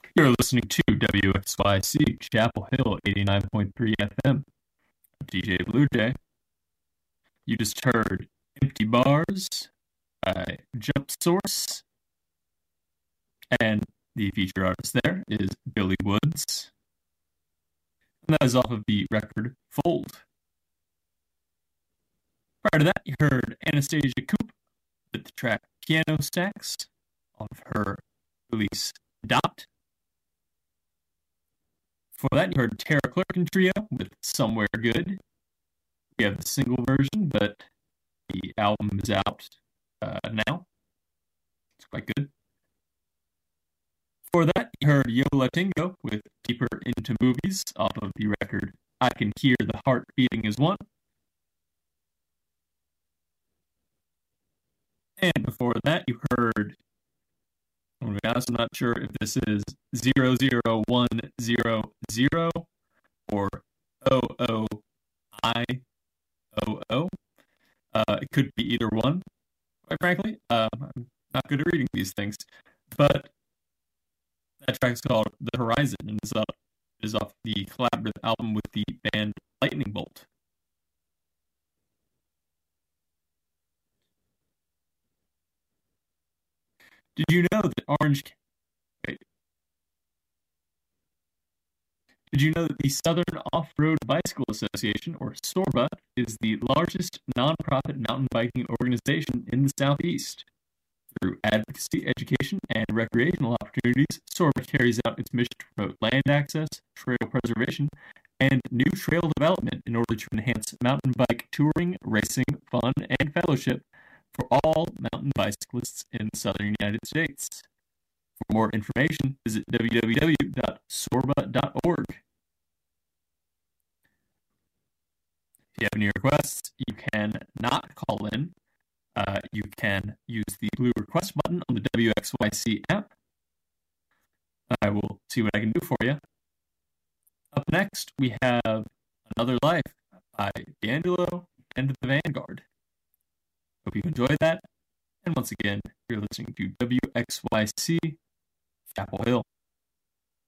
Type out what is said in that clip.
You're listening to WXYC Chapel Hill 89.3 FM. I'm DJ Blue Jay. You just heard Empty Bars by Jump Source, and the featured artist there is Billy Woods. And that is off of the record Fold. Prior to that, you heard Anastasia Coop with the track Piano Stacks off of her release Dot. For that, you heard Tara Clark and Trio with Somewhere Good. We have the single version, but the album is out now. It's quite good. For that, you heard Yo La Tengo with Deeper Into Movies off of the record I Can Hear the Heart Beating as One. And before that, you heard, I'm going to be honest, I'm not sure if this is 00100 or OOIOO. It could be either one, quite frankly. I'm not good at reading these things. But that track's called The Horizon and is off the collaborative album with the band Lightning Bolt. Did you know that Did you know that the Southern Off-Road Bicycle Association, or SORBA, is the largest nonprofit mountain biking organization in the Southeast? Through advocacy, education, and recreational opportunities, SORBA carries out its mission to promote land access, trail preservation, and new trail development in order to enhance mountain bike touring, racing, fun, and fellowship for all mountain bicyclists in the southern United States. For more information, visit www.sorba.org. If you have any requests, you can not call in. You can use the blue request button on the WXYC app. I will see what I can do for you. Up next, we have Another Life by D'Angelo and the Vanguard. Hope you enjoyed that. And once again, you're listening to WXYC Chapel Hill.